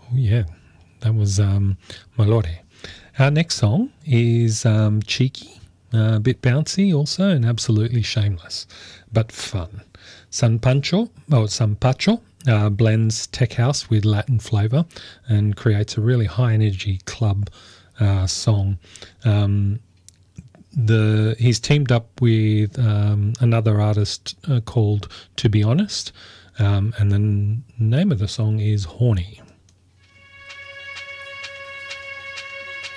Oh, yeah, that was Malore. Our next song is cheeky, a bit bouncy also, and absolutely shameless, but fun. San Pacho blends tech house with Latin flavour and creates a really high energy club song. He's teamed up with another artist called To Be Honest, and the name of the song is Horny.